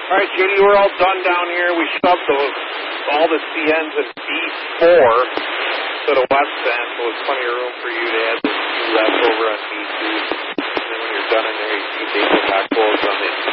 All right, JD, we're all done down here. We shoved all the CNs in B4 to the west end, so there's plenty of room for you to add the few left over on B2. And then when you're done in there, you can take the back bolts on the